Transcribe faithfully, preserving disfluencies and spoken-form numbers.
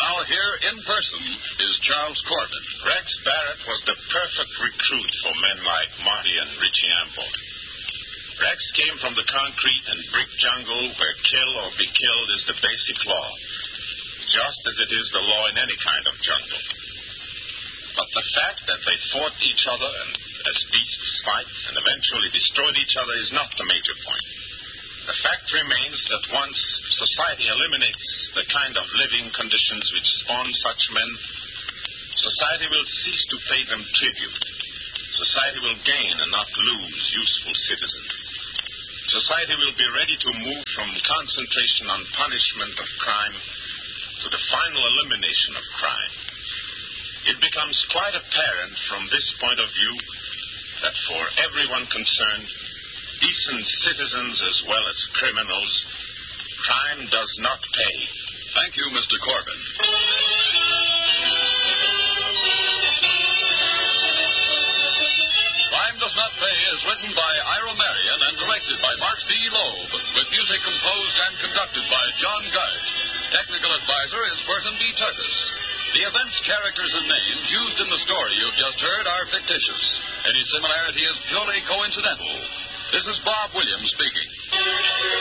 Now here in person is Charles Corbin. Rex Barrett was the perfect recruit for men like Marty and Richie Ample. Rex came from the concrete and brick jungle where kill or be killed is the basic law, just as it is the law in any kind of jungle. But the fact that they fought each other and as beasts fight and eventually destroyed each other is not the major point. The fact remains that once society eliminates the kind of living conditions which spawn such men, society will cease to pay them tribute. Society will gain and not lose useful citizens. Society will be ready to move from concentration on punishment of crime to the final elimination of crime. It becomes quite apparent from this point of view that for everyone concerned, decent citizens as well as criminals, crime does not pay. Thank you, Mister Corbin. Crime Does Not Pay is written by Ira Marion and directed by Mark D. Loeb, with music composed and conducted by John Geist. Technical advisor is Burton B. Turtis. The events, characters, and names used in the story you've just heard are fictitious. Any similarity is purely coincidental. This is Bob Williams speaking.